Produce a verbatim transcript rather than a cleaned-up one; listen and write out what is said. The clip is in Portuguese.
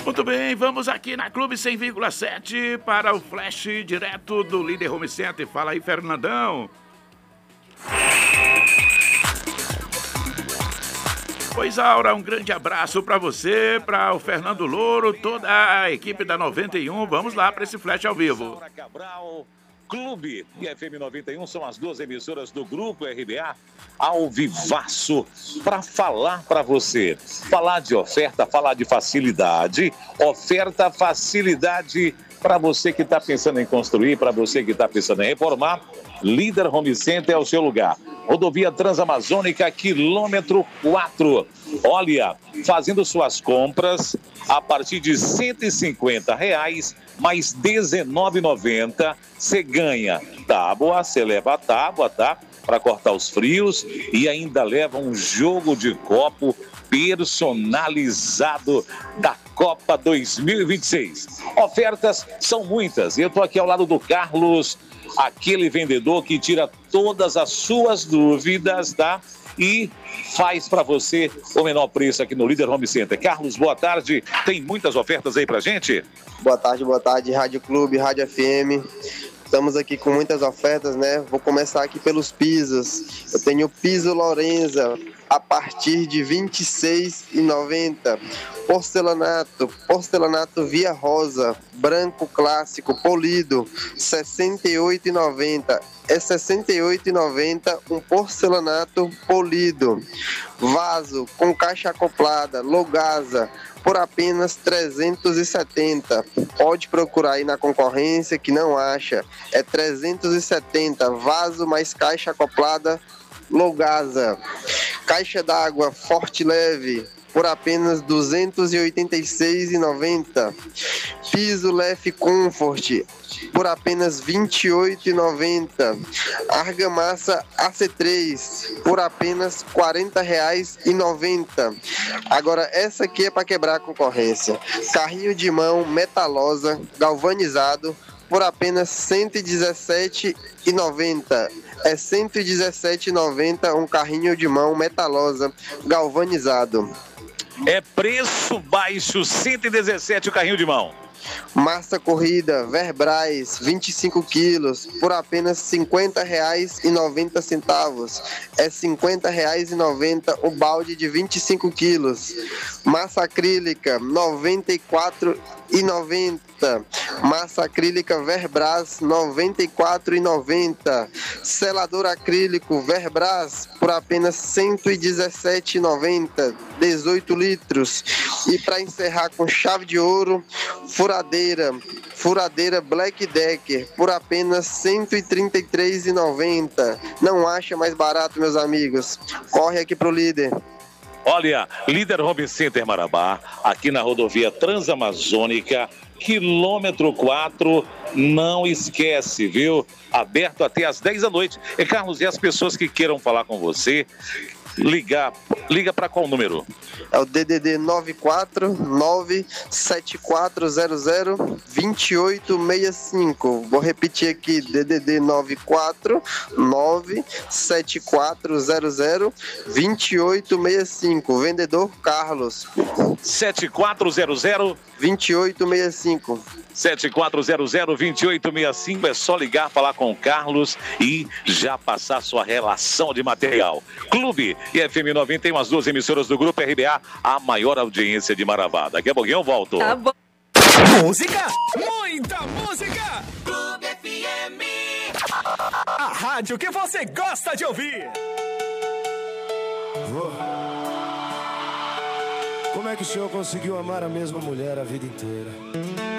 Muito bem, vamos aqui na Clube cem vírgula sete para o flash direto do Líder Home Center. Fala aí, Fernandão. Pois, Aura, um grande abraço para você, para o Fernando Louro, toda a equipe da noventa e um. Vamos lá para esse flash ao vivo. Cabral, Clube e F M noventa e um são as duas emissoras do Grupo R B A ao vivaço para falar para você. Falar de oferta, falar de facilidade. Oferta, facilidade para você que está pensando em construir, para você que está pensando em reformar. Líder Home Center é o seu lugar. Rodovia Transamazônica, quilômetro quatro. Olha, fazendo suas compras a partir de cento e cinquenta reais, mais dezenove reais e noventa centavos, você ganha tábua, você leva a tábua, tá? Para cortar os frios e ainda leva um jogo de copo personalizado da Copa dois mil e vinte e seis. Ofertas são muitas. Eu estou aqui ao lado do Carlos, aquele vendedor que tira todas as suas dúvidas, tá? E faz para você o menor preço aqui no Líder Home Center. Carlos, boa tarde. Tem muitas ofertas aí pra gente? Boa tarde, boa tarde. Rádio Clube, Rádio F M. Estamos aqui com muitas ofertas, né? Vou começar aqui pelos pisos. Eu tenho piso Lorenza a partir de vinte e seis reais e noventa centavos. Porcelanato, porcelanato Via Rosa, branco clássico, polido, sessenta e oito reais e noventa centavos. É sessenta e oito reais e noventa centavos um porcelanato polido. Vaso com caixa acoplada, Logasa, por apenas trezentos e setenta. Pode procurar aí na concorrência que não acha. É trezentos e setenta, vaso mais caixa acoplada, Logasa. Caixa d'água Forte Leve por apenas duzentos e oitenta e seis reais e noventa centavos. Piso Leve Comfort por apenas vinte e oito reais e noventa centavos. Argamassa A C três por apenas quarenta reais e noventa centavos. Agora essa aqui é para quebrar a concorrência. Carrinho de mão Metalosa galvanizado por apenas cento e dezessete reais e noventa centavos. É cento e dezessete reais e noventa centavos um carrinho de mão Metalosa galvanizado. É preço baixo, cento e dezessete o carrinho de mão. Massa corrida Verbrais vinte e cinco quilos por apenas cinquenta reais e noventa centavos. É cinquenta reais e noventa centavos o balde de vinte e cinco quilos. Massa acrílica noventa e quatro reais e noventa centavos. Massa acrílica Verbras noventa e quatro reais e noventa centavos. Selador acrílico Verbras por apenas cento e dezessete reais e noventa centavos. dezoito litros. E para encerrar com chave de ouro, furadeira, furadeira Black Decker por apenas cento e trinta e três reais e noventa centavos. Não acha mais barato, meus amigos. Corre aqui pro Líder. Olha, Líder Home Center Marabá, aqui na rodovia Transamazônica, quilômetro quatro, não esquece, viu? Aberto até às dez da noite. E Carlos, e as pessoas que queiram falar com você, ligar, liga para qual número? É o D D D nove quatro nove sete quatro zero zero dois oito seis cinco. Vou repetir aqui, D D D nove quatro nove sete quatro zero zero dois oito seis cinco. Vendedor Carlos. sete quatro zero zero dois oito seis cinco. sete quatro zero zero dois oito seis cinco. É só ligar, falar com o Carlos e já passar sua relação de material. Clube e F M noventa e um, as duas emissoras do Grupo R B A, a maior audiência de Marabá. Daqui a pouquinho eu volto. Tá bom. Música, muita música. Clube F M. A rádio que você gosta de ouvir. Como é que o senhor conseguiu amar a mesma mulher a vida inteira?